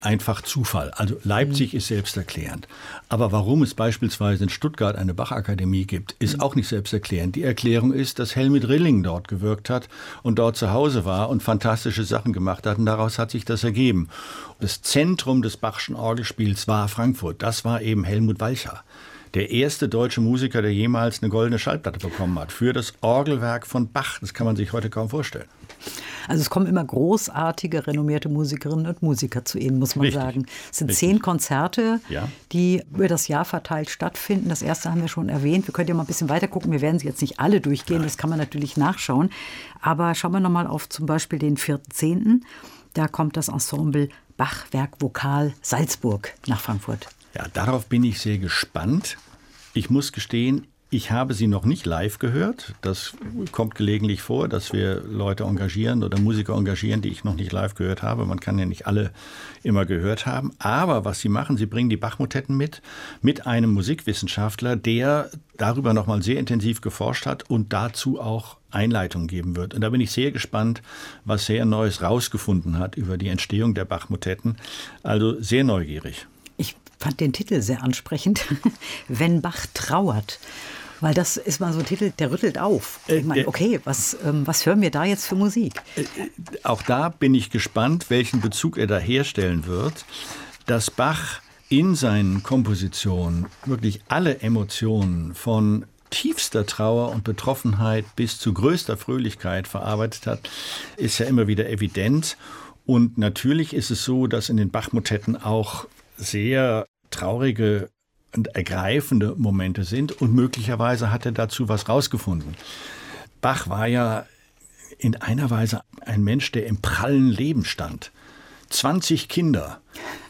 einfach Zufall. Also Leipzig ist selbsterklärend. Aber warum es beispielsweise in Stuttgart eine Bach-Akademie gibt, ist auch nicht selbsterklärend. Die Erklärung ist, dass Helmut Rilling dort gewirkt hat und dort zu Hause war und fantastische Sachen gemacht hat. Und daraus hat sich das ergeben. Das Zentrum des Bachschen Orgelspiels war Frankfurt. Das war eben Helmut Walcha. Der erste deutsche Musiker, der jemals eine goldene Schallplatte bekommen hat. Für das Orgelwerk von Bach. Das kann man sich heute kaum vorstellen. Also es kommen immer großartige, renommierte Musikerinnen und Musiker zu Ihnen, muss man sagen. Es sind 10 Konzerte, die über das Jahr verteilt stattfinden. Das erste haben wir schon erwähnt. Wir können ja mal ein bisschen weiter gucken. Wir werden sie jetzt nicht alle durchgehen, das kann man natürlich nachschauen. Aber schauen wir noch mal auf zum Beispiel den 4.10. Da kommt das Ensemble Bachwerk Vokal Salzburg nach Frankfurt. Ja, darauf bin ich sehr gespannt. Ich muss gestehen, ich habe sie noch nicht live gehört. Das kommt gelegentlich vor, dass wir Leute engagieren oder Musiker engagieren, die ich noch nicht live gehört habe. Man kann ja nicht alle immer gehört haben. Aber was sie machen, sie bringen die Bach-Motetten mit einem Musikwissenschaftler, der darüber noch mal sehr intensiv geforscht hat und dazu auch Einleitungen geben wird. Und da bin ich sehr gespannt, was sehr Neues rausgefunden hat über die Entstehung der Bach-Motetten. Also sehr neugierig. Ich fand den Titel sehr ansprechend. Wenn Bach trauert. Weil das ist mal so ein Titel, der rüttelt auf. Ich meine, okay, was hören wir da jetzt für Musik? Auch da bin ich gespannt, welchen Bezug er da herstellen wird. Dass Bach in seinen Kompositionen wirklich alle Emotionen von tiefster Trauer und Betroffenheit bis zu größter Fröhlichkeit verarbeitet hat, ist ja immer wieder evident. Und natürlich ist es so, dass in den Bach-Motetten auch sehr traurige und ergreifende Momente sind und möglicherweise hat er dazu was rausgefunden. Bach war ja in einer Weise ein Mensch, der im prallen Leben stand. 20 Kinder,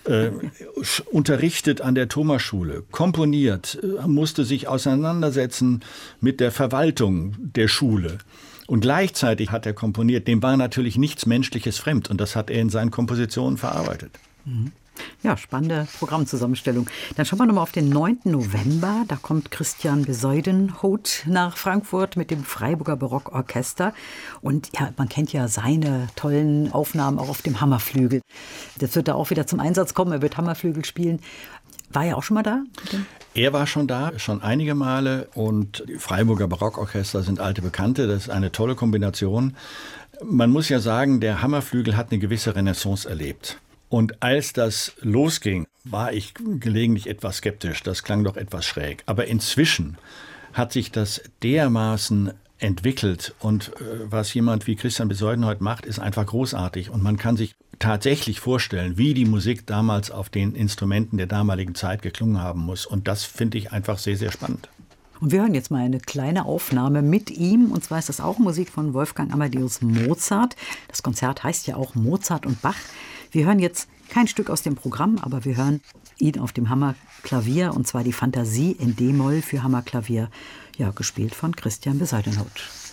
unterrichtet an der Thomasschule, komponiert, musste sich auseinandersetzen mit der Verwaltung der Schule. Und gleichzeitig hat er komponiert, dem war natürlich nichts Menschliches fremd und das hat er in seinen Kompositionen verarbeitet. Ja, spannende Programmzusammenstellung. Dann schauen wir nochmal auf den 9. November. Da kommt Christian Bezuidenhout nach Frankfurt mit dem Freiburger Barockorchester. Und ja, man kennt ja seine tollen Aufnahmen auch auf dem Hammerflügel. Das wird da auch wieder zum Einsatz kommen. Er wird Hammerflügel spielen. War er auch schon mal da? Er war schon da, schon einige Male. Und die Freiburger Barockorchester sind alte Bekannte. Das ist eine tolle Kombination. Man muss ja sagen, der Hammerflügel hat eine gewisse Renaissance erlebt. Und als das losging, war ich gelegentlich etwas skeptisch. Das klang doch etwas schräg. Aber inzwischen hat sich das dermaßen entwickelt. Und was jemand wie Christian Bezuidenhout macht, ist einfach großartig. Und man kann sich tatsächlich vorstellen, wie die Musik damals auf den Instrumenten der damaligen Zeit geklungen haben muss. Und das finde ich einfach sehr, sehr spannend. Und wir hören jetzt mal eine kleine Aufnahme mit ihm. Und zwar ist das auch Musik von Wolfgang Amadeus Mozart. Das Konzert heißt ja auch Mozart und Bach. Wir hören jetzt kein Stück aus dem Programm, aber wir hören ihn auf dem Hammerklavier, und zwar die Fantasie in D-Moll für Hammerklavier, ja, gespielt von Christian Bezuidenhout.